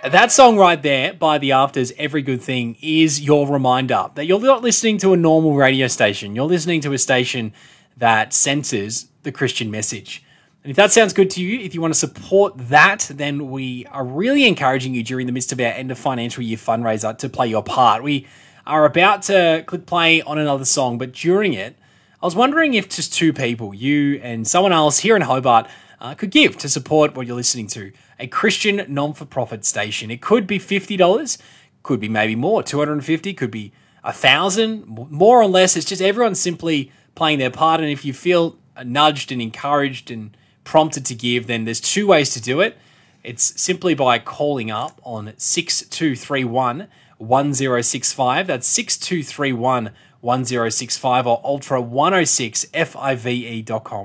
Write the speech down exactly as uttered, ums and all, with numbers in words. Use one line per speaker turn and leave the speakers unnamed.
That song right there by The Afters, Every Good Thing, is your reminder that you're not listening to a normal radio station. You're listening to a station that censors the Christian message. And if that sounds good to you, if you want to support that, then we are really encouraging you during the midst of our end of financial year fundraiser to play your part. We are about to click play on another song, but during it, I was wondering if just two people, you and someone else here in Hobart, uh, could give to support what you're listening to, a Christian non-for-profit station. It could be fifty dollars, could be maybe more, two hundred fifty dollars, could be one thousand dollars, more or less. It's just everyone simply playing their part, and if you feel nudged and encouraged and prompted to give, then there's two ways to do it. It's simply by calling up on six two three one, one zero six five. That's six two three one, one zero six five or ultra one oh six five e dot com.